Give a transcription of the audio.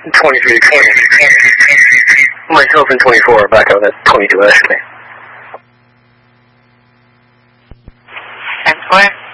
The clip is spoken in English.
23 to 20. Myself and 24 are back out at 22 Ashley. And square.